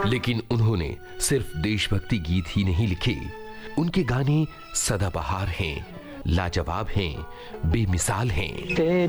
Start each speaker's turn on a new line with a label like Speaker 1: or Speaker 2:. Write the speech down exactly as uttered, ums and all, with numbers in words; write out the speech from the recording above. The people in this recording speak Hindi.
Speaker 1: लेकिन उन्होंने सिर्फ देशभक्ति गीत ही नहीं लिखे, उनके गाने सदाबहार हैं, लाजवाब हैं, बेमिसाल हैं।